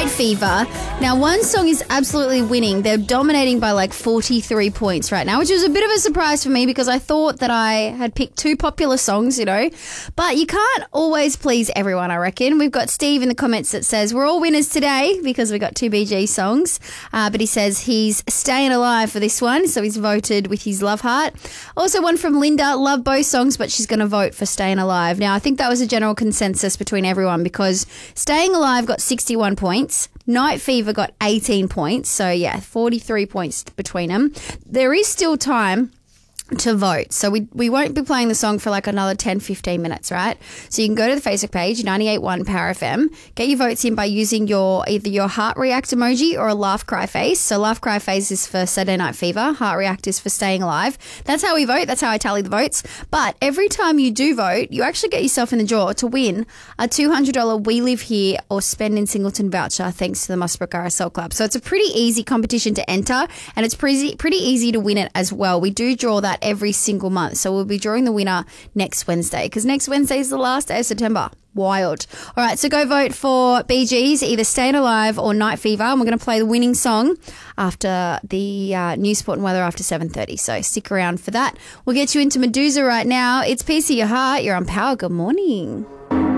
Night Fever. Now, one song is absolutely winning. They're dominating by like 43 points right now, which is a bit of a surprise for me because I thought that I had picked two popular songs, you know. But you can't always please everyone, I reckon. We've got Steve in the comments that says, we're all winners today because we got two BG songs. But he says he's staying alive for this one, so he's voted with his love heart. Also, one from Linda, love both songs, but she's going to vote for Staying Alive. Now, I think that was a general consensus between everyone because Staying Alive got 61 points. Night Fever got 18 points. So, yeah, 43 points between them. There is still time to vote. So we won't be playing the song for like another 10, 15 minutes, right? So you can go to the Facebook page, 98.1 Power FM, get your votes in by using either your heart react emoji or a laugh cry face. So laugh cry face is for Saturday Night Fever, heart react is for Staying Alive. That's how we vote. That's how I tally the votes. But every time you do vote, you actually get yourself in the draw to win a $200 We Live Here or Spend in Singleton voucher thanks to the Musbrook RSL Club. So it's a pretty easy competition to enter and it's pretty easy to win it as well. We do draw that every single month. So we'll be drawing the winner next Wednesday because next Wednesday is the last day of September. Wild. All right, so go vote for BGs, either Staying Alive or Night Fever. And we're going to play the winning song after the news, sport and weather after 7:30. So stick around for that. We'll get you into Medusa right now. It's Piece of Your Heart. You're on Power. Good morning.